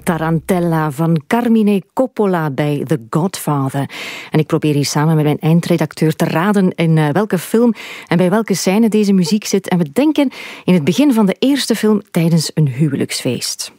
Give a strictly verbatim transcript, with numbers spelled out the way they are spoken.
Tarantella van Carmine Coppola bij The Godfather. En ik probeer hier samen met mijn eindredacteur te raden in welke film en bij welke scène deze muziek zit. En we denken in het begin van de eerste film tijdens een huwelijksfeest.